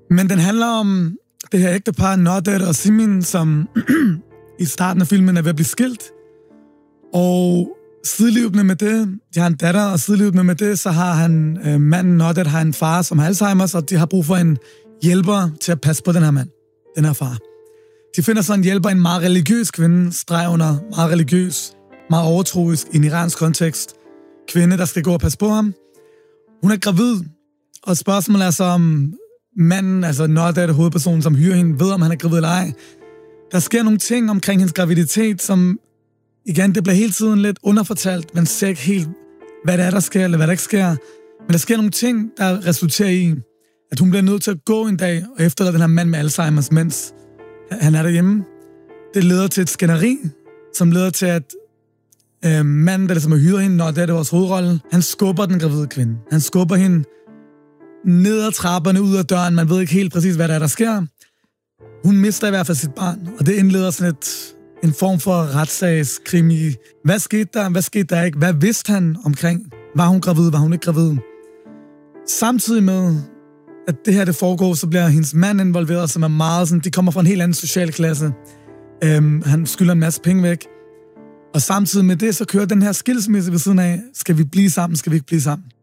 Men den handler om det her ægtepar, Naudert og Simin, som i starten af filmen er ved at blive skilt. Og sideløbende med det, de har en datter, og sideløbende med det, så har han, manden Naudert har en far som har Alzheimer's, og de har brug for en hjælper til at passe på den her mand, den her far. De finder så en hjælper, en meget religiøs kvinde, streg under meget religiøs, meget overtroisk, i en iransk kontekst. Kvinde, der skal gå og passe på ham. Hun er gravid, og spørgsmålet er så om manden, altså Naudert, hovedpersonen, som hyrer hende, ved om han er gravid eller ej. Der sker nogle ting omkring hendes graviditet, som igen, det bliver hele tiden lidt underfortalt. Man ser ikke helt, hvad det er, der sker, eller hvad der ikke sker. Men der sker nogle ting, der resulterer i, at hun bliver nødt til at gå en dag og efterlade den her mand med Alzheimer's, mens han er derhjemme. Det leder til et skænderi, som leder til, at manden, der ligesom har hyret hende, når det er vores hovedrolle, han skubber den gravide kvinde. Han skubber hende ned ad trapperne, ud af døren. Man ved ikke helt præcis, hvad der er, der sker. Hun mister i hvert fald sit barn, og det indleder sådan en form for retssagskrimi. Hvad skete der? Hvad skete der ikke? Hvad vidste han omkring? Var hun gravid? Var hun ikke gravid? Samtidig med, at det her det foregår, så bliver hendes mand involveret, som er meget sådan, de kommer fra en helt anden social klasse. Han skylder en masse penge væk. Og samtidig med det, så kører den her skilsmisse ved siden af. Skal vi blive sammen? Skal vi ikke blive sammen?